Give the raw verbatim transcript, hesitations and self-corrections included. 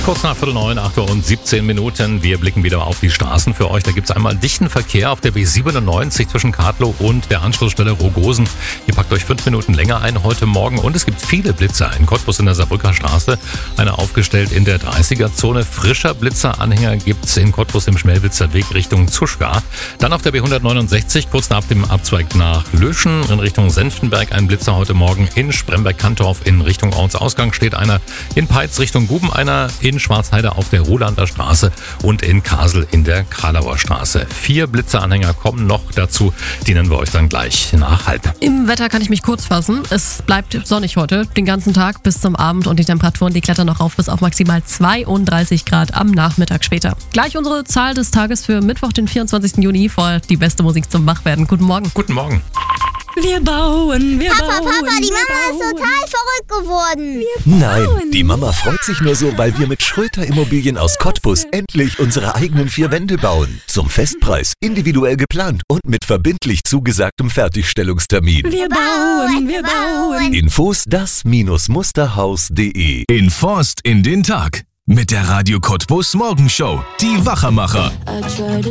Kurz nach Viertel neun, acht Uhr und siebzehn Minuten. Wir blicken wieder auf die Straßen für euch. Da gibt es einmal dichten Verkehr auf der B siebenundneunzig zwischen Kadlow und der Anschlussstelle Rogosen. Ihr packt euch fünf Minuten länger ein heute Morgen. Und es gibt viele Blitzer in Cottbus in der Saarbrücker Straße. Eine aufgestellt in der dreißiger-Zone. Frischer Blitzeranhänger gibt es in Cottbus im Schmelwitzer Weg Richtung Zuschka. Dann auf der B hundertneunundsechzig, kurz nach dem Abzweig nach Löschen in Richtung Senftenberg. Ein Blitzer heute Morgen in Spremberg-Kantorf in Richtung Ortsausgang steht einer. In Peitz Richtung Guben einer. In Schwarzheide auf der Rolander Straße und in Kasel in der Karlauer Straße. Vier Blitzeranhänger kommen noch dazu, die nennen wir euch dann gleich nach halb. Im Wetter kann ich mich kurz fassen. Es bleibt sonnig heute, den ganzen Tag bis zum Abend und die Temperaturen, die klettern noch auf bis auf maximal zweiunddreißig Grad am Nachmittag später. Gleich unsere Zahl des Tages für Mittwoch, den vierundzwanzigsten Juni, vor die beste Musik zum Wachwerden. Guten Morgen. Guten Morgen. Wir bauen, wir Papa, bauen. Papa, die Mama bauen. ist total verrückt geworden. Nein, die Mama freut sich nur so, weil wir mit Schröter Immobilien aus Cottbus endlich unsere eigenen vier Wände bauen. Zum Festpreis, individuell geplant und mit verbindlich zugesagtem Fertigstellungstermin. Wir bauen, wir bauen. Infos das Musterhaus punkt de. In Forst in den Tag mit der Radio Cottbus Morgenshow. Die Wachermacher. I try to